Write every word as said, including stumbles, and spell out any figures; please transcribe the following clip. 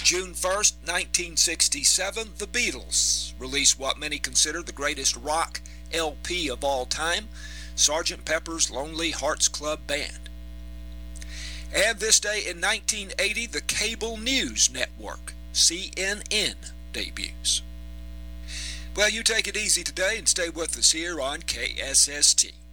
June first, nineteen sixty-seven, the Beatles released what many consider the greatest rock L P of all time, Sergeant Pepper's Lonely Hearts Club Band. And this day in nineteen eighty, the cable news network, C N N, debuts. Well, you take it easy today and stay with us here on K S S T.